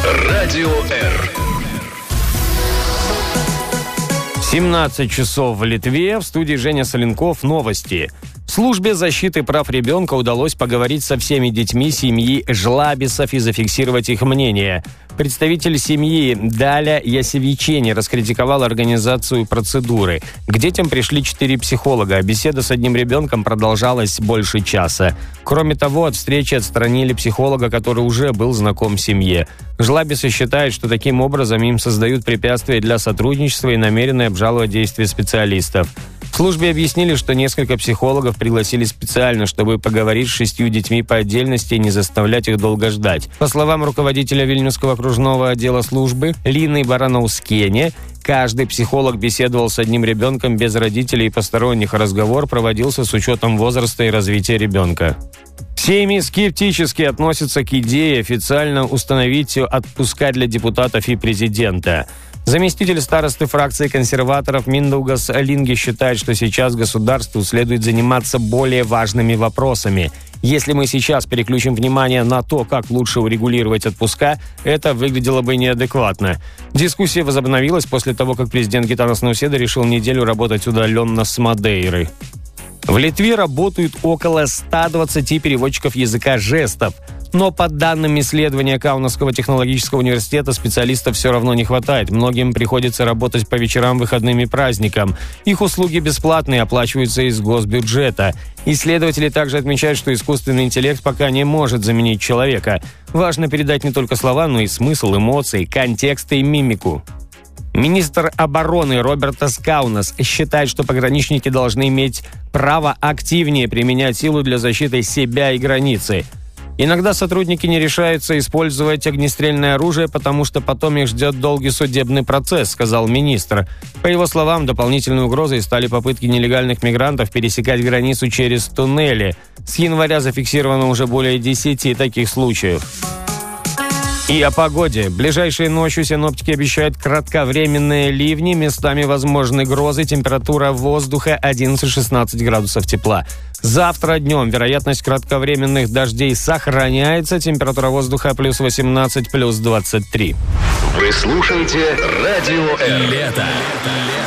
Радио Р. 17 часов в Литве. В студии Женя Соленков. Новости. Службе защиты прав ребенка удалось поговорить со всеми детьми семьи Жлабисов и зафиксировать их мнение. Представитель семьи Даля Ясевичени раскритиковал организацию процедуры. К детям пришли 4 психолога. Беседа с одним ребенком продолжалась больше часа. Кроме того, от встречи отстранили психолога, который уже был знаком семье. Жлабисы считают, что таким образом им создают препятствия для сотрудничества и намерены обжаловать действия специалистов. В службе объяснили, что несколько психологов пригласили специально, чтобы поговорить с 6 детьми по отдельности и не заставлять их долго ждать. По словам руководителя Вильнюсского окружного отдела службы Лины Баранаускене, каждый психолог беседовал с одним ребенком без родителей и посторонних. Разговор проводился с учетом возраста и развития ребенка. Семьи скептически относятся к идее официально установить отпуска для депутатов и президента. Заместитель старосты фракции консерваторов Миндаугас Линге считает, что сейчас государству следует заниматься более важными вопросами. Если мы сейчас переключим внимание на то, как лучше урегулировать отпуска, это выглядело бы неадекватно. Дискуссия возобновилась после того, как президент Гитанас Науседа решил неделю работать удаленно с Мадейры. В Литве работают около 120 переводчиков языка жестов. Но по данным исследования Каунасского технологического университета специалистов все равно не хватает. Многим приходится работать по вечерам, выходным и праздникам. Их услуги бесплатные, оплачиваются из госбюджета. Исследователи также отмечают, что искусственный интеллект пока не может заменить человека. Важно передать не только слова, но и смысл, эмоции, контекст и мимику. Министр обороны Робертас Каунас считает, что пограничники должны иметь право активнее применять силу для защиты себя и границы. Иногда сотрудники не решаются использовать огнестрельное оружие, потому что потом их ждет долгий судебный процесс, сказал министр. По его словам, дополнительной угрозой стали попытки нелегальных мигрантов пересекать границу через туннели. С января зафиксировано уже более 10 таких случаев. И о погоде. Ближайшей ночью синоптики обещают кратковременные ливни, местами возможны грозы, температура воздуха 11-16 градусов тепла. Завтра днем вероятность кратковременных дождей сохраняется, температура воздуха плюс 18, плюс 23. Вы слушаете Радио Р. Лето.